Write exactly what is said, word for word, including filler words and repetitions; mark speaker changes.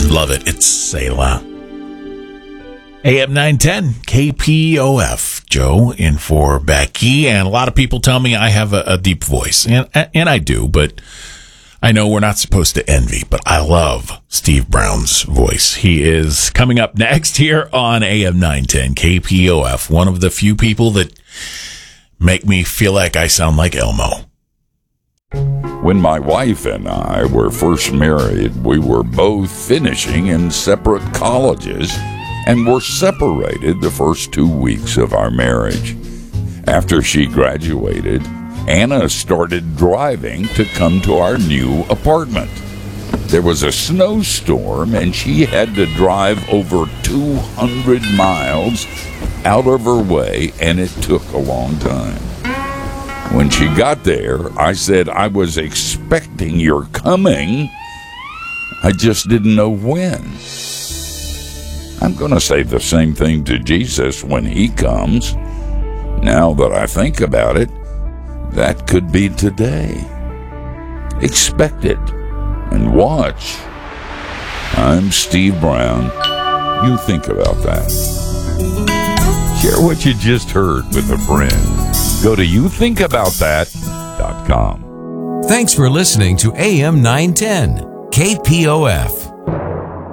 Speaker 1: Love it. It's Selah. A M nine ten, K P O F. Joe in for Becky. And a lot of people tell me I have a, a deep voice. And, and I do, but I know we're not supposed to envy. But I love Steve Brown's voice. He is coming up next here on A M nine ten, K P O F. One of the few people that make me feel like I sound like Elmo.
Speaker 2: When my wife and I were first married, we were both finishing in separate colleges and were separated the first two weeks of our marriage. After she graduated, Anna started driving to come to our new apartment. There was a snowstorm and she had to drive over two hundred miles out of her way, and it took a long time. When she got there, I said I was expecting your coming. I just didn't know when. I'm going to say the same thing to Jesus when he comes. Now that I think about it, that could be today. Expect it and watch. I'm Steve Brown. You think about that. Share what you just heard with a friend. Go to you think about that dot com.
Speaker 3: Thanks for listening to A M nine ten, K P O F.